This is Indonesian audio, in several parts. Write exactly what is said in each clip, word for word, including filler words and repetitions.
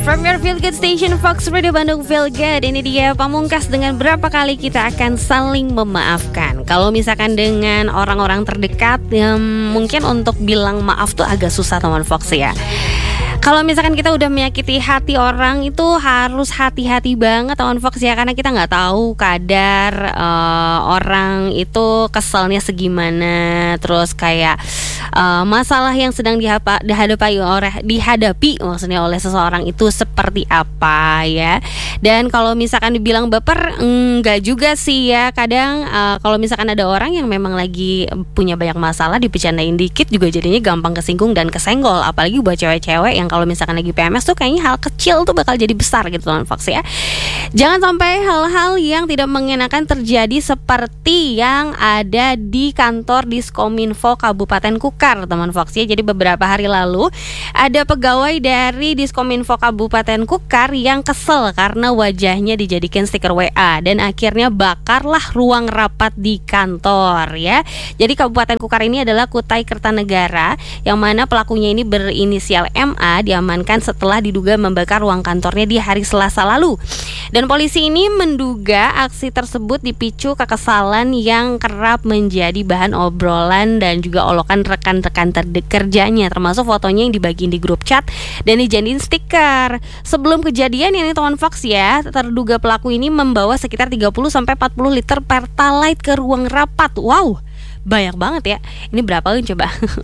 From your Feel Good Station, Fox Radio Bandung Feel Good. Ini dia Pamungkas dengan berapa kali kita akan saling memaafkan. Kalau misalkan dengan orang-orang terdekat, ya mungkin untuk bilang maaf tuh agak susah teman Fox ya. Kalau misalkan kita udah menyakiti hati orang itu harus hati-hati banget teman Fox ya, karena kita nggak tahu kadar uh, orang itu keselnya segimana, terus kayak uh, masalah yang sedang dihapa, dihadapi oleh dihadapi maksudnya oleh seseorang itu seperti apa ya. Dan kalau misalkan dibilang baper, enggak juga sih ya. Kadang uh, kalau misalkan ada orang yang memang lagi punya banyak masalah, dibecandain dikit juga jadinya gampang kesinggung dan kesenggol. Apalagi buat cewek-cewek yang kalau misalkan lagi P M S tuh kayaknya hal kecil tuh bakal jadi besar gitu teman Fox ya. Jangan sampai hal-hal yang tidak mengenakan terjadi seperti yang ada di kantor Diskominfo Kabupaten Kukar teman Fox ya. Jadi beberapa hari lalu ada pegawai dari Diskominfo Kabupaten Kukar yang kesel karena wajahnya dijadikan stiker W A dan akhirnya bakarlah ruang rapat di kantor ya. Jadi Kabupaten Kukar ini adalah Kutai Kertanegara yang mana pelakunya ini berinisial M A diamankan setelah diduga membakar ruang kantornya di hari Selasa lalu. Dan polisi ini menduga aksi tersebut dipicu kekesalan yang kerap menjadi bahan obrolan dan juga olokan rekan-rekan kerjanya, termasuk fotonya yang dibagiin di grup chat dan dijadiin stiker. Sebelum kejadian ini teman Fox ya, terduga pelaku ini membawa sekitar tiga puluh sampai empat puluh liter Pertalite ke ruang rapat. Wow, banyak banget ya. Ini berapa kan coba?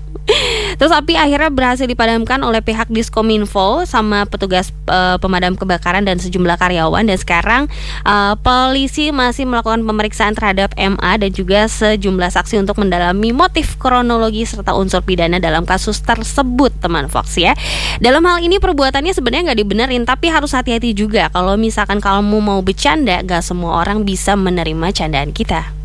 Terus api akhirnya berhasil dipadamkan oleh pihak Diskominfo sama petugas e, pemadam kebakaran dan sejumlah karyawan. Dan sekarang e, polisi masih melakukan pemeriksaan terhadap M A dan juga sejumlah saksi untuk mendalami motif, kronologi serta unsur pidana dalam kasus tersebut teman Fox ya. Dalam hal ini perbuatannya sebenarnya nggak dibenerin, tapi harus hati-hati juga. Kalau misalkan kamu mau bercanda, nggak semua orang bisa menerima candaan kita.